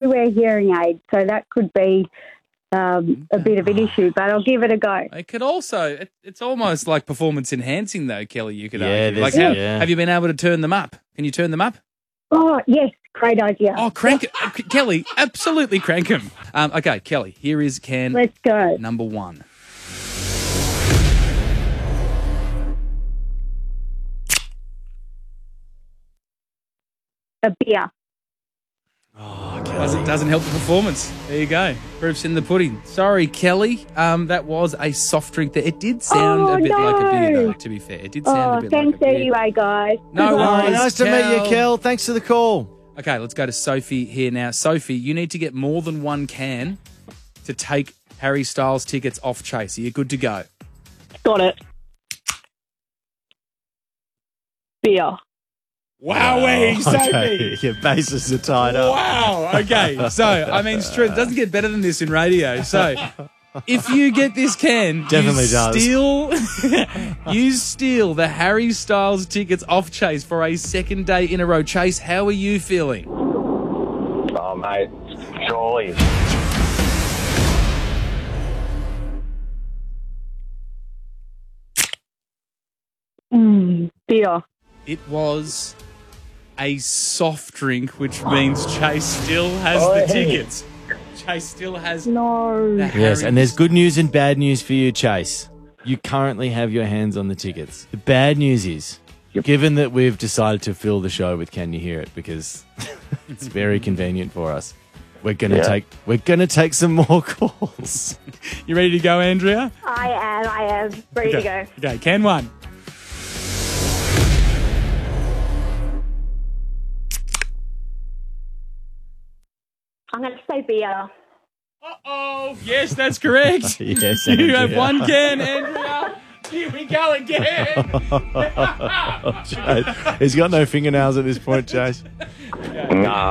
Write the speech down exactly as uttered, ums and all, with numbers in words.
wear hearing aids, so that could be um, a bit of an issue, but I'll give it a go. It could also, it, it's almost like performance enhancing though, Kelly, you could Yeah, argue. Like, there's- how, yeah. have you been able to turn them up? Can you turn them up? Oh, yes, great idea. Oh, crank it. Uh, Kelly, absolutely crank them. Um, okay, Kelly, here is can Let's go. number one. A beer. Oh, Doesn't, doesn't help the performance. There you go. Proof's in the pudding. Sorry, Kelly. Um, that was a soft drink there. It did sound Oh, a bit like a beer, no. though, to be fair. It did sound Oh, a bit thanks like a beer. anyway, guys. No Oh, worries, nice to meet you, Kel. Kel. Thanks for the call. Okay, let's go to Sophie here now. Sophie, you need to get more than one can to take Harry Styles tickets off Chase. Are you good to go? Got it. Beer. Wowee, Sophie. Okay, your bases are tied up. Wow. Okay. So, I mean, it's true. It doesn't get better than this in radio. So, if you get this can, Definitely you does. steal, you steal the Harry Styles tickets off Chase for a second day in a row. Chase, how are you feeling? Oh, mate, surely. Mm, beer. It was a soft drink, which means Chase still has Oh, the hey. tickets. Chase still has No. the Yes, Harry and there's good news and bad news for you, Chase. You currently have your hands on the tickets. The bad news is, given that we've decided to fill the show with Can You Hear It, because it's very convenient for us, we're gonna Yeah. take we're gonna take some more calls. You ready to go, Andrea? I am. I am. Ready to go. Okay, can one. I'm going to say beer. Oh, yes, that's correct. Yes, You have Andrea. one can, Andrea. Here we go again. Chase, he's got no fingernails at this point, Chase. Nah.